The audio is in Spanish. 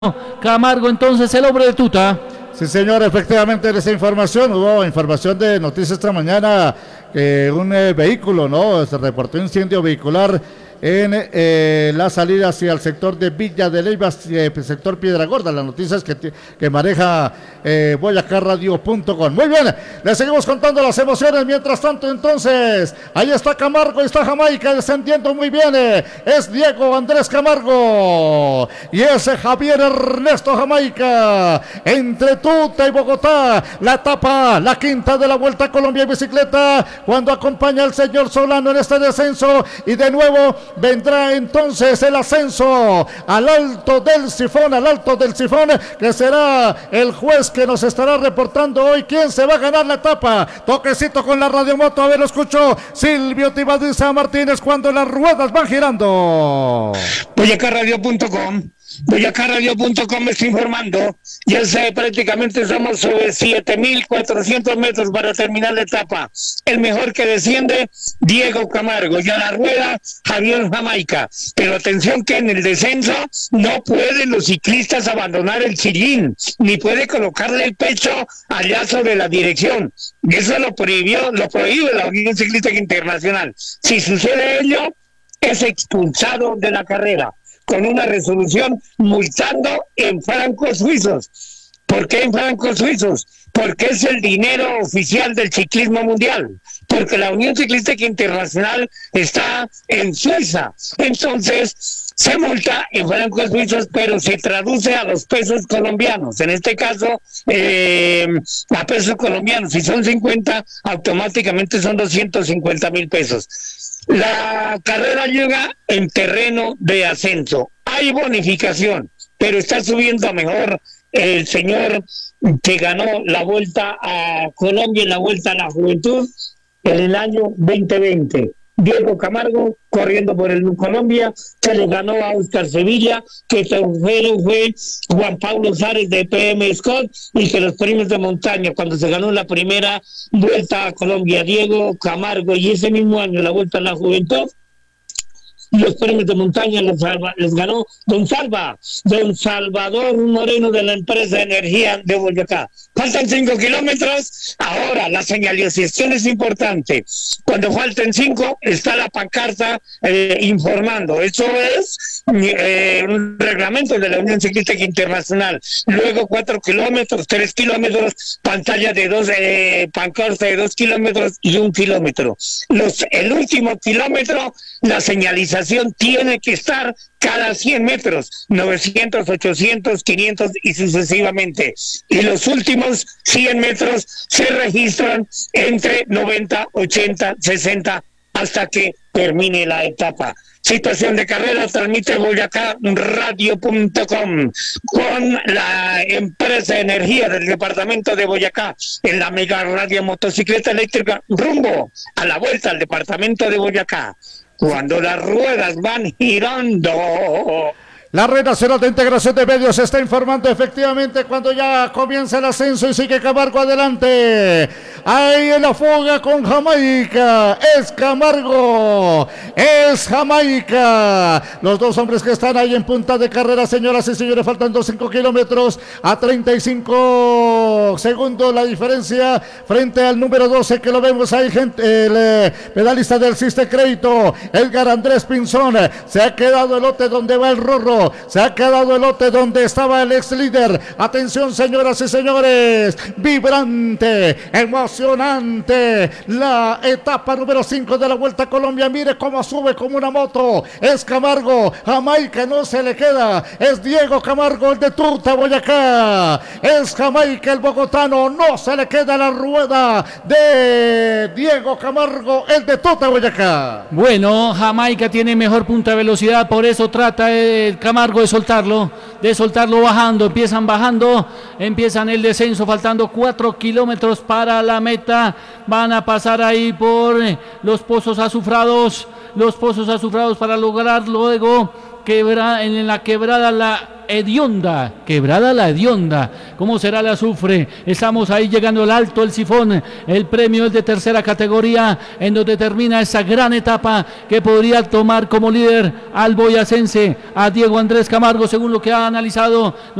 Camargo, entonces el hombre de Tuta. Sí, señor, efectivamente en esa información hubo información de noticias esta mañana que un vehículo, ¿no? Se reportó incendio vehicular en la salida hacia el sector de Villa de Leyva, sector Piedra Gorda. Las noticias que maneja boyacarradio.com. Muy bien, le seguimos contando las emociones. Mientras tanto, entonces, ahí está Camargo, ahí está Jamaica descendiendo muy bien. Es Diego Andrés Camargo y ese Javier Ernesto Jamaica. Entre Tuta y Bogotá, la etapa, la quinta de la Vuelta a Colombia en bicicleta, cuando acompaña al señor Solano en este descenso, y de nuevo vendrá entonces el ascenso al alto del sifón, que será el juez que nos estará reportando hoy quién se va a ganar la etapa. Toquecito con la radiomoto, a ver, lo escucho, Silvio Tibadiza Martínez, cuando las ruedas van girando. Boyacarradio.com está informando. Ya sé, prácticamente estamos sobre 7.400 metros para terminar la etapa. El mejor que desciende, Diego Camargo, y a la rueda, Javier Jamaica. Pero atención que en el descenso no pueden los ciclistas abandonar el sillín, ni puede colocarle el pecho allá sobre la dirección. Eso lo prohibió la Unión Ciclista Internacional. Si sucede ello, es expulsado de la carrera, con una resolución multando en francos suizos. ¿Por qué en francos suizos? Porque es el dinero oficial del ciclismo mundial, porque la Unión Ciclista Internacional está en Suiza. Entonces se multa en francos suizos, pero se traduce a los pesos colombianos. En este caso, a pesos colombianos, si son 50, automáticamente son 250,000 pesos. La carrera llega en terreno de ascenso. Hay bonificación, pero está subiendo a mejor el señor que ganó la Vuelta a Colombia y la Vuelta a la Juventud en el año 2020. Diego Camargo, corriendo por el Colombia, que le ganó a Oscar Sevilla, que tercero fue Juan Pablo Sares de PM Scott, y que los premios de montaña, cuando se ganó la primera Vuelta a Colombia, Diego Camargo, y ese mismo año la Vuelta a la Juventud, los premios de montaña les ganó Don Salvador Moreno, de la empresa de energía de Boyacá. Faltan 5 kilómetros. Ahora la señalización es importante. Cuando falten 5, está la pancarta informando. Eso es un reglamento de la Unión Ciclista Internacional. Luego 4 kilómetros, 3 kilómetros, pantalla de 2, pancarta de 2 kilómetros y 1 kilómetro. El último kilómetro, la señalización tiene que estar cada 100 metros, 900, 800, 500 y sucesivamente. Y los últimos 100 metros se registran entre 90, 80, 60 hasta que termine la etapa. Situación de carrera transmite boyacarradio.com con la empresa de energía del departamento de Boyacá en la mega radio motocicleta eléctrica rumbo a la vuelta al departamento de Boyacá. Cuando las ruedas van girando. La Red Nacional de Integración de Medios está informando efectivamente cuando ya comienza el ascenso y sigue Camargo adelante. Ahí en la fuga con Jamaica. Es Camargo. Es Jamaica. Los dos hombres que están ahí en punta de carrera, señoras y señores, faltando 5 kilómetros a 35 segundos la diferencia frente al número 12 que lo vemos ahí, gente, el pedalista del Siste Crédito, Edgar Andrés Pinzón. Se ha quedado el lote donde va el Rorro. Se ha quedado el lote donde estaba el ex líder. Atención, señoras y señores, vibrante, emocionante la etapa número 5 de la Vuelta a Colombia. Mire cómo sube como una moto. Es Camargo. Jamaica no se le queda. Es Diego Camargo, el de Tuta, Boyacá. Es Jamaica, el bogotano. No se le queda la rueda de Diego Camargo, el de Tuta, Boyacá. Bueno, Jamaica tiene mejor punta de velocidad, por eso trata el Camargo de soltarlo bajando. Empiezan el descenso, faltando 4 kilómetros para la meta. Van a pasar ahí por los pozos azufrados para lograr luego en la quebrada hedionda, ¿cómo será la Azufre? Estamos ahí llegando al alto el Sifón, el premio es de tercera categoría, en donde termina esa gran etapa que podría tomar como líder al boyacense, a Diego Andrés Camargo, según lo que ha analizado